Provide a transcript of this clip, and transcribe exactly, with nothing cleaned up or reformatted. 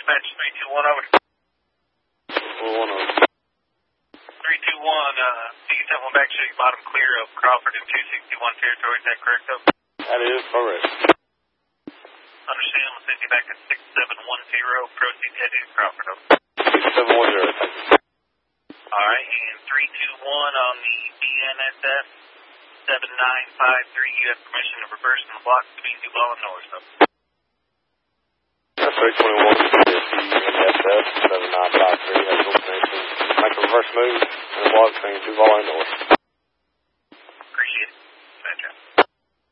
dispatch three two one over. one over. three two one, uh, C seven back, show you bottom clear of Crawford in two sixty-one territory. Is that correct, though? That is correct. Understand, we'll send you back to six seven one zero, proceed head to Crawford, over. six seven one zero, thank you. Alright, and three two one on the B N S F seven nine five three, you have permission to reverse in the block between Duval and Norris, though. That's three twenty-one, B N S F seven nine five three, has no permission. Make a reverse move in the block between Duval and Norris.